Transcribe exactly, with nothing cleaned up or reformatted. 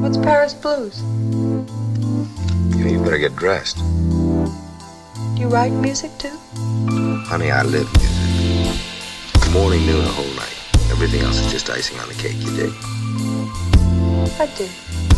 What's Paris Blues? You know, you better get dressed. Do you write music too? Honey, I live music. Morning, noon, the whole night. Everything else is just icing on the cake, you dig? I do.